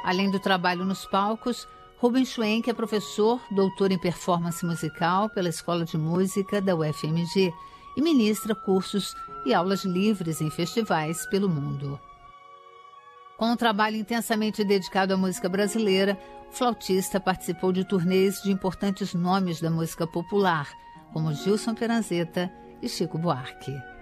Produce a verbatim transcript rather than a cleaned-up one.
Além do trabalho nos palcos, Rubens Schwenk é professor, doutor em performance musical pela Escola de Música da U F M G e ministra cursos e aulas livres em festivais pelo mundo. Com um trabalho intensamente dedicado à música brasileira, o flautista participou de turnês de importantes nomes da música popular, como Gilson Peranzeta e Chico Buarque.